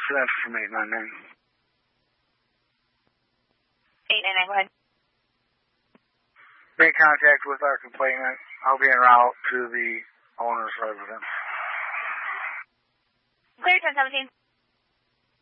That's from 899. 899, go ahead. Make contact with our complainant. I'll be en route to the owner's residence. Clear 1017.